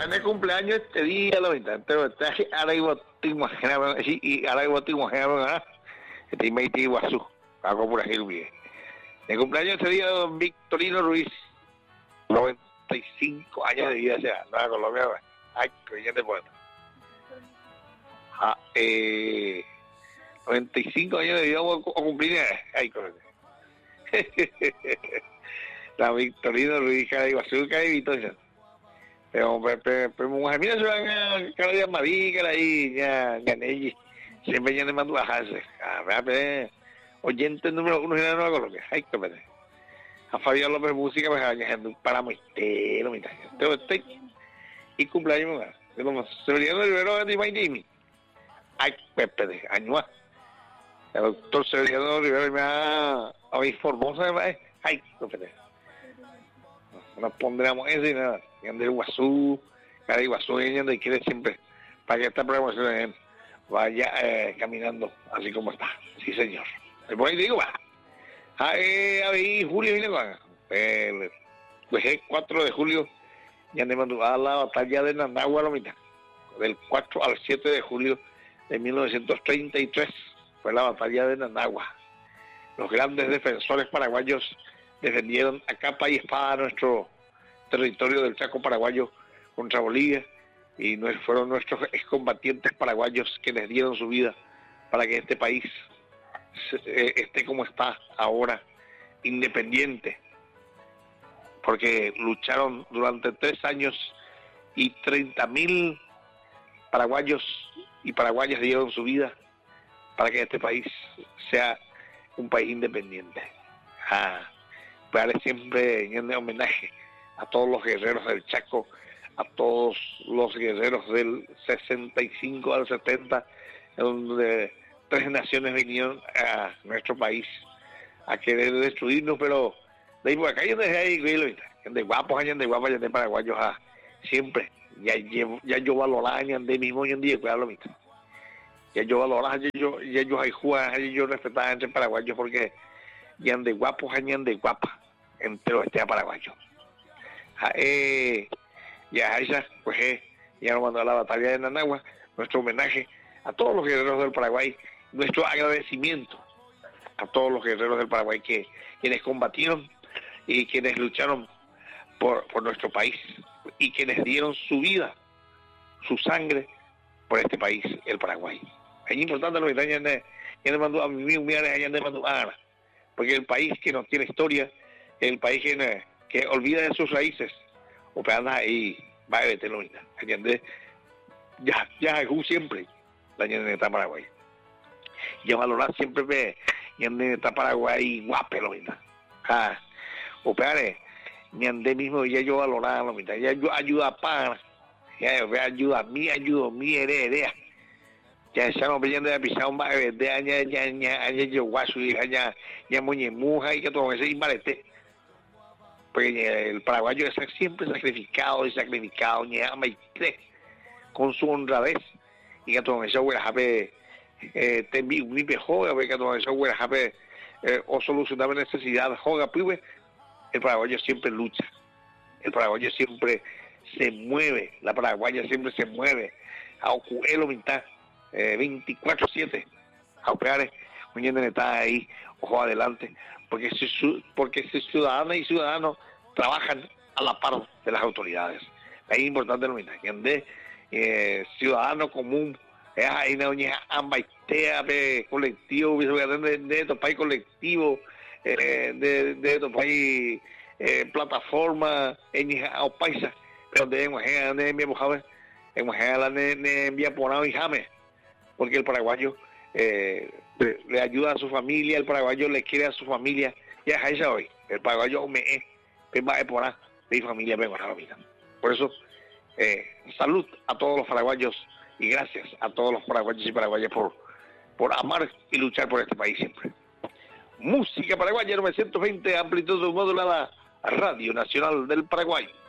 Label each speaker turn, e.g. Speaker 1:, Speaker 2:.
Speaker 1: de cumpleaños este día, la mitad. Entonces, ahora iba te imaginaba, sí, y ahora iba te imaginaba, este meiti Iguazú, hago por aquí bien. De cumpleaños este día, don Victorino Ruiz, 95 años de vida, o sea, Nueva Colombia, ay, creyente poeta. 95 años de vida o cumplir, ay, correcto. La Victorino Ruiz, cara de Iguazú, cara de Victoria. Pero mujer, mira, se van a cara de Marícara ahí, ya, Nelly, siempre ya le mando a bajarse. Oyente número 1 de la Nueva Colombia, ay, qué pena. A Fabián López Música, me añadiendo un páramo estero, mi taña. Y cumpleaños, de como Severiano Rivero de Maidimi. Ay, Pepe, año. El doctor Severiano Rivero me ha Formosa, ay, Pepe. Nos pondremos eso y nada. Y ande Iguazú, cada Iguazú, y ande quiere siempre, para que esta promoción vaya caminando así como está. Sí, señor. Y por ahí digo, va. Ahí Julio viene con el 4 de julio, ya ande mandó a la batalla de Nanagua, la mitad. Del 4 al 7 de julio de 1933 fue la batalla de Nanagua. Los grandes defensores paraguayos defendieron a capa y espada nuestro territorio del Chaco paraguayo contra Bolivia, y fueron nuestros excombatientes paraguayos quienes dieron su vida para que este país esté como está ahora, independiente, porque lucharon durante 3 años y 30.000 paraguayos y paraguayas dieron su vida para que este país sea un país independiente. Darle siempre en homenaje a todos los guerreros del Chaco, a todos los guerreros del 65 al 70, donde 3 naciones vinieron a nuestro país a querer destruirnos, pero de ahí por acá yo desde ahí, de guapos, de guapas, de paraguayos, siempre, ya yo valoraba, de mismo, yo dije, cuidado lo mismo. Ya yo valoraba, yo hay jugaba, yo respetaba entre paraguayos, porque ya de guapos, de guapas, entre los paraguayos. Ya esa, pues ya nos mandó a la batalla de Nanagua, nuestro homenaje a todos los guerreros del Paraguay, nuestro agradecimiento a todos los guerreros del Paraguay quienes combatieron y quienes lucharon por nuestro país y quienes dieron su vida, su sangre por este país, el Paraguay. Es importante lo que ya le mandó a mí, porque el país que no tiene historia, el país que olvida de sus raíces, o peana ahí va a meterlo, ¿entiendes? Ya siempre la gente está Paraguay. Ya valorar siempre ve ñande está Paraguay guape lo mismo. O peane ñande mismo ya yo valorar lo mismo. Ya yo ayuda para ya yo ayuda mi heredera. Ya estamos viendo de pisar un baile de año yo guasu y ya muñemuja y que todo ese imbalete. Porque el paraguayo es siempre sacrificado, con su honradez, y que todo eso huele a te envío un nipe joga, porque que todo eso huele a o solucionar necesidad joga, pues el paraguayo siempre lucha, el paraguayo siempre se mueve, la paraguaya siempre se mueve, a ocuelo mitad, 24/7, a operar, mañana está ahí, ojo adelante, porque si ciudadanas y ciudadanos trabajan a la par de las autoridades. Es importante lo mismo, que ciudadano común, ahí no hay ambaitea colectivo, de estos países colectivos, de estos países plataforma, en paisa, pero de mi mujer, en mi aponado y jame, porque el paraguayo le ayuda a su familia, el paraguayo le quiere a su familia, ya es hoy, el paraguayo me va a por mi familia vengo a la vida. Por eso, salud a todos los paraguayos y gracias a todos los paraguayos y paraguayas por amar y luchar por este país siempre. Música paraguaya 920, amplitud modulada, Radio Nacional del Paraguay.